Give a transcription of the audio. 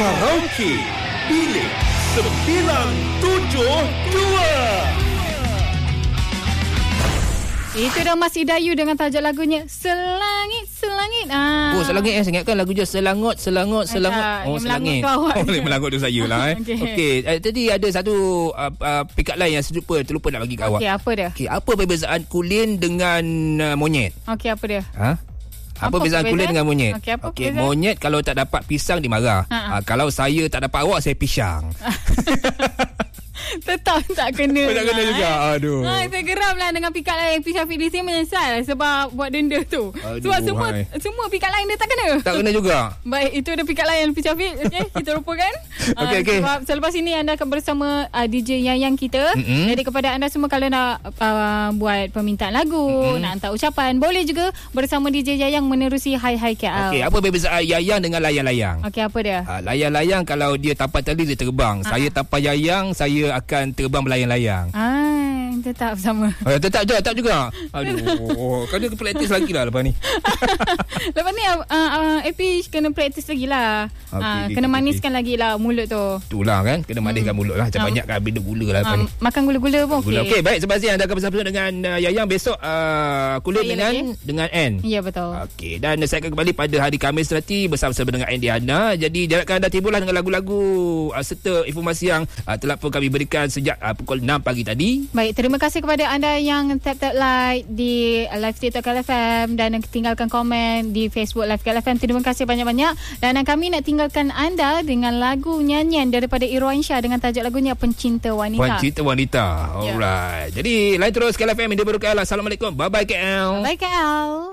Karaoke Bilik 972. Itu dah Mas Idayu dengan tajuk lagunya Selangit, Selangit. Oh, Selangit saya ingatkan lagu je Selangot. Oh, Selangit. Melangit tu saya lah. Okey. Tadi ada satu pick up line yang terlupa nak bagi kat awak. Okey, apa dia? Okey, apa perbezaan kulin dengan monyet? Okey, apa dia? Apa perbezaan kulin dengan monyet? Okey, monyet kalau tak dapat pisang dia marah. Kalau saya tak dapat awak, saya pisang. Tetap tak kena. Tak kena juga. Aduh. Saya geram lah dengan pick up line P. Syafiq di sini, menyesal sebab buat denda tu. Sebab semua pick up line dia tak kena. Tak kena juga. Baik, itu ada pick up line P. Syafiq. Okey, kita lupakan. Okey. Sebab selepas ini anda akan bersama DJ Yayang kita. Jadi kepada anda semua, kalau nak buat permintaan lagu, nak hantar ucapan, boleh juga bersama DJ Yayang menerusi Hai KL. Okey, apa perbezaan Yayang dengan layang-layang? Okey, apa dia? Layang-layang kalau dia tampal tali dia terbang. Saya tampal Yayang, saya akan terbang melayang-layang. Tetap sama. Tetap juga. Aduh, kau dia praktis lagi lah lepas ni. Lepas ni AP kena praktis lagi lah. Kena maniskan lagi lah mulut tu. Itulah kan, kena maniskan mulut lah. Macam banyak kan benda gula lah lepas ni. Makan gula-gula pun okey. Okey, baik. Sebab anda akan bersama dengan Yayang besok kulit dengan N. Ya, betul. Okey, dan saya akan kembali pada hari Khamis nanti bersama-sama dengan Andy Hana. Jadi diharapkan anda timbullah dengan lagu-lagu serta informasi yang telah pun kami berikan sejak pukul 6 pagi tadi. Baik, terima kasih kepada anda yang tap like di live TikTok KLFM dan tinggalkan komen di Facebook live KLFM. Terima kasih banyak-banyak. Dan kami nak tinggalkan anda dengan lagu nyanyian daripada Irwansyah dengan tajuk lagunya Pencinta Wanita. Pencinta Wanita. Alright. Jadi lain terus KLFM Media Baru KL. Assalamualaikum. Bye-bye KL. Bye KL.